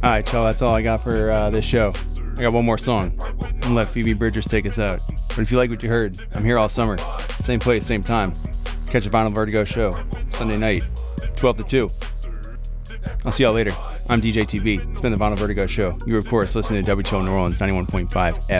All right, y'all, that's all I got for this show. I got one more song. I'm going to let Phoebe Bridgers take us out. But if you like what you heard, I'm here all summer. Same place, same time. Catch the Vinyl Vertigo show, Sunday night, 12 to 2. I'll see y'all later. I'm DJ TV. It's been the Vinyl Vertigo show. You're, of course, listening to WTO New Orleans 91.5 FM.